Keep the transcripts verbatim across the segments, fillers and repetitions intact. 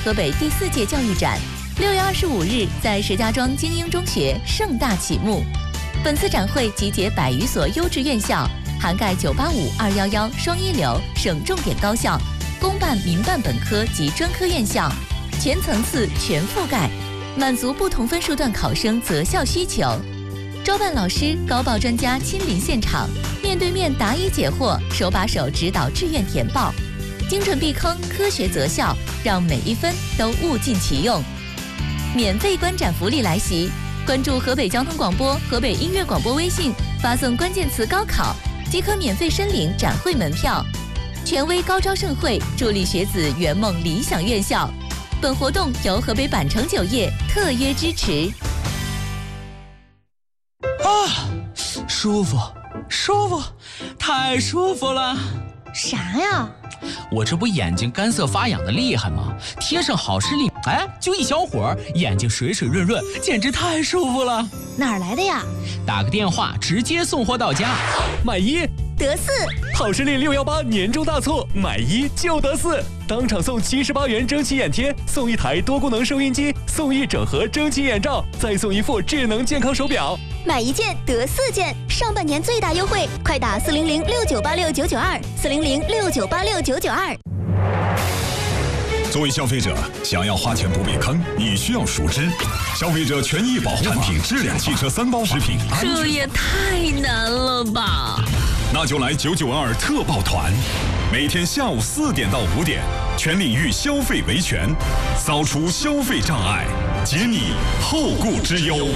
河北第四届教育展，六月二十五日在石家庄精英中学盛大启幕。本次展会集结百余所优质院校，涵盖九八五、二一一双一流省重点高校、公办、民办本科及专科院校，全层次、全覆盖，满足不同分数段考生择校需求。招办老师、高报专家亲临现场，面对面答疑解惑，手把手指导志愿填报，精准避坑，科学择校，让每一分都物尽其用。免费观展福利来袭，关注河北交通广播、河北音乐广播微信，发送关键词“高考”即可免费申领展会门票。权威高招盛会，助力学子圆梦理想院校。本活动由河北百城酒业特约支持。 啊，舒服，舒服，太舒服了！ 啥呀？ 我这不眼睛干涩发痒的厉害吗？贴上好视力，哎，就一小会儿，眼睛水水润润，简直太舒服了。 哪儿来的呀？ 打个电话，直接送货到家。 买一得四， 好视力六一八年终大促，买一就得四，当场送七十八元蒸汽眼贴，送一台多功能收音机，送一整盒蒸汽眼罩，再送一副智能健康手表。 买一件得四件，上半年最大优惠，快打四零零六九八六九九二，四零零六九八六九九二。 作为消费者，想要花钱不被坑，你需要熟知消费者权益保护法、产品质量、汽车三包、食品安全。 这也太难了吧！ 那就来九九二特报团，每天下午四点到五点，全领域消费维权，扫除消费障碍，解你后顾之忧。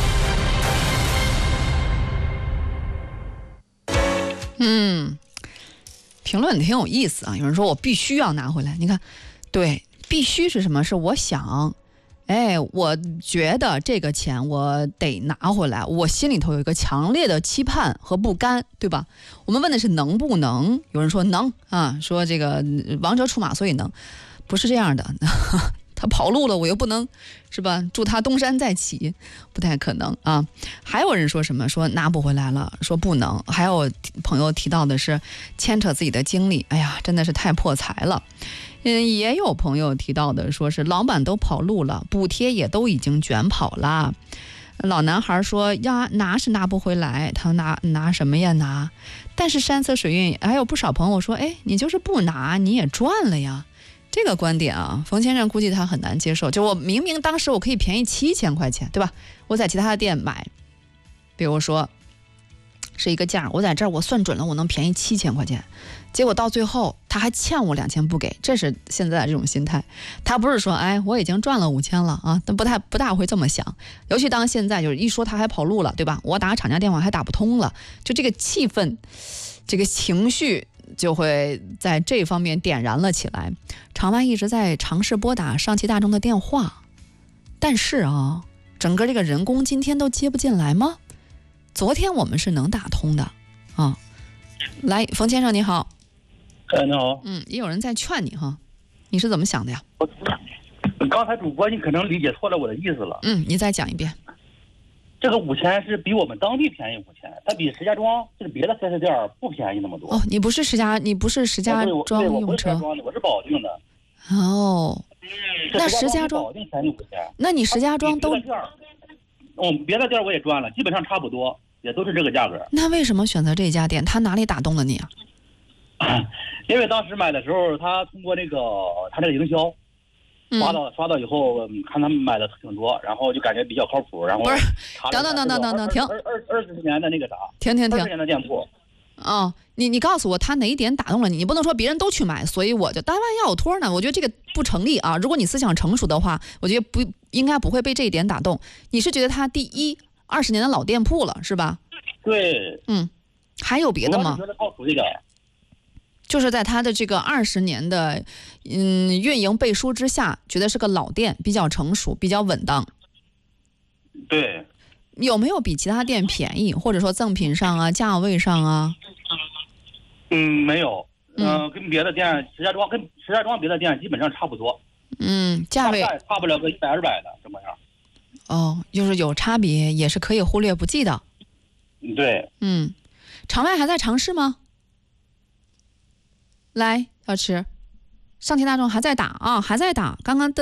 嗯，评论挺有意思啊。有人说我必须要拿回来，你看，对，必须是什么？是我想，哎，我觉得这个钱我得拿回来，我心里头有一个强烈的期盼和不甘，对吧？我们问的是能不能，有人说能啊，说这个王者出马，所以能，不是这样的。他跑路了，我又不能，是吧？祝他东山再起，不太可能啊。还有人说什么？说拿不回来了，说不能。还有朋友提到的是牵扯自己的经历，哎呀，真的是太破财了。嗯，也有朋友提到的，说是老板都跑路了，补贴也都已经卷跑了。老男孩说呀，拿是拿不回来，他拿拿什么呀拿？但是山色水韵，还有不少朋友说，哎，你就是不拿，你也赚了呀。这个观点啊，冯先生估计他很难接受。就我明明当时我可以便宜七千块钱，对吧？我在其他的店买，比如说是一个价，我在这儿我算准了我能便宜七千块钱，结果到最后他还欠我两千不给，这是现在的这种心态。他不是说哎我已经赚了五千了啊，但不太不大会这么想。尤其当现在就是一说他还跑路了，对吧？我打厂家电话还打不通了，就这个气氛，这个情绪就会在这方面点燃了起来。场外一直在尝试拨打上汽大众的电话，但是啊，整个这个人工今天都接不进来吗？昨天我们是能打通的啊。来，冯先生你好。 哎，你好。 嗯，也有人在劝你哈，你是怎么想的呀？ 刚才主播你可能理解错了我的意思了。 嗯，你再讲一遍。 这个五千是比我们当地便宜五千，它比石家庄就是别的四 S 店不便宜那么多。 哦，你不是石家，你不是石家庄用车？ 我我是保定的。 哦，那石家庄， 保定便宜五千。 那你石家庄都， 嗯，别的店我也赚了，基本上差不多，也都是这个价格。 那为什么选择这家店？他哪里打动了你啊？ 因为当时买的时候，他通过那个他这个营销。刷到刷到以后，看他们买的挺多，然后就感觉比较靠谱，然后不是，等等等等等等，停， 二二二十年的那个啥， 停停停， 二十年的店铺。 哦，你你告诉我他哪一点打动了你？你不能说别人都去买，所以我就单万要有托呢。我觉得这个不成立啊！如果你思想成熟的话，我觉得不应该不会被这一点打动。你是觉得他第一二十年的老店铺了，是吧？ 对， 嗯，还有别的吗？ 我觉得靠谱一点。 就是在他的这个二十年的嗯运营背书之下，觉得是个老店，比较成熟，比较稳当。 对。 有没有比其他店便宜，或者说赠品上啊、价位上啊？ 嗯，没有。嗯、呃，跟别的店，石家庄跟石家庄别的店基本上差不多。 嗯，价位差不了个一百二百的这么样。 哦，就是有差别，也是可以忽略不计的。 对。 嗯，场外还在尝试吗？来，小池，上汽大众还在打啊，还在打。刚刚的